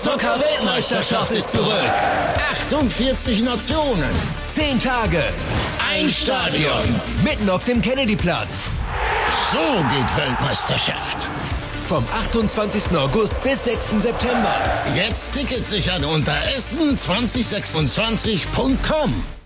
Eishockey-Weltmeisterschaft ist zurück. 48 Nationen. 10 Tage. Ein Stadion. Mitten auf dem Kennedyplatz. So geht Weltmeisterschaft. Vom 28. August bis 6. September. Jetzt Tickets sichern unter essen2026.com.